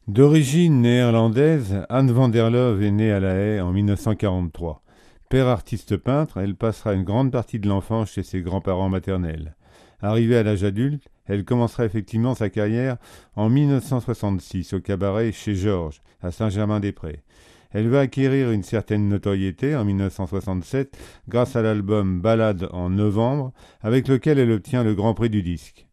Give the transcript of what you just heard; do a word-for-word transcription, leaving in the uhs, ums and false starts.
D'origine néerlandaise, Anne van der Love est née à La Haye en mille neuf cent quarante-trois. Père artiste peintre, elle passera une grande partie de l'enfance chez ses grands-parents maternels. Arrivée à l'âge adulte, elle commencera effectivement sa carrière en mille neuf cent soixante-six au cabaret Chez Georges, à Saint-Germain-des-Prés. Elle va acquérir une certaine notoriété en mille neuf cent soixante-sept grâce à l'album Ballade en novembre, avec lequel elle obtient le Grand Prix du disque.